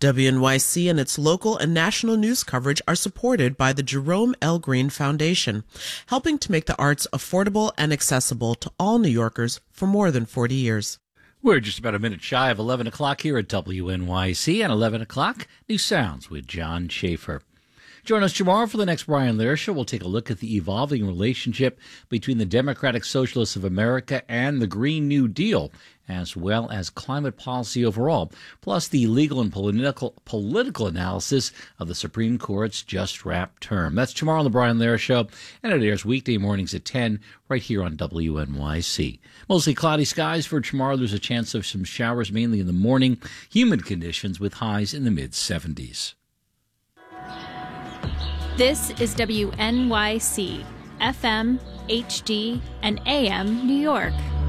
WNYC and its local and national news coverage are supported by the Jerome L. Green Foundation, helping to make the arts affordable and accessible to all New Yorkers for more than 40 years. We're just about a minute shy of 11 o'clock here at WNYC, and 11 o'clock, New Sounds with John Schaefer. Join us tomorrow for the next Brian Lehrer Show. We'll take a look at the evolving relationship between the Democratic Socialists of America and the Green New Deal, as well as climate policy overall, plus the legal and political analysis of the Supreme Court's just-wrapped term. That's tomorrow on the Brian Lehrer Show, and it airs weekday mornings at 10 right here on WNYC. Mostly cloudy skies for tomorrow. There's a chance of some showers, mainly in the morning. Humid conditions with highs in the mid-70s. This is WNYC, FM, HD, and AM New York.